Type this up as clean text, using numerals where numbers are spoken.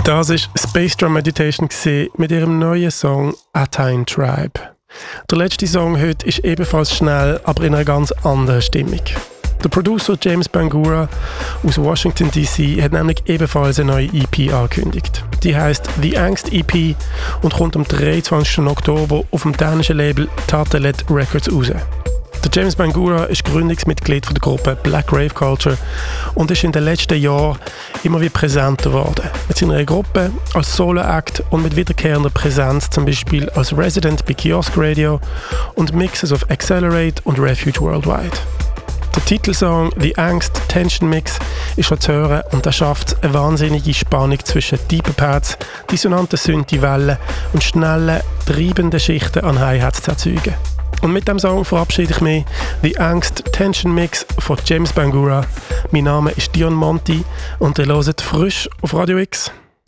Das war Space Drum Meditation mit ihrem neuen Song Atine Tribe. Der letzte Song heute ist ebenfalls schnell, aber in einer ganz anderen Stimmung. Der Producer James Bangura aus Washington DC hat nämlich ebenfalls eine neue EP angekündigt. Die heisst The Angst EP und kommt am 23. Oktober auf dem dänischen Label Tatelet Records raus. Der James Bangura ist Gründungsmitglied der Gruppe Black Rave Culture und ist in den letzten Jahren immer wieder präsenter geworden. Mit seiner Gruppe, als Solo-Act und mit wiederkehrender Präsenz, zum Beispiel als Resident bei Kiosk Radio und Mixes of Accelerate und Refuge Worldwide. Der Titelsong «The Angst Tension Mix» ist schon zu hören und er schafft eine wahnsinnige Spannung zwischen deepen Pads, dissonanten Synthi-Wellen und schnellen, treibenden Schichten an Hi-Hats zu erzeugen. Und mit dem Song verabschiede ich mich. «The Angst Tension Mix» von James Bangura. Mein Name ist Dion Monti und ihr hört frisch auf Radio X.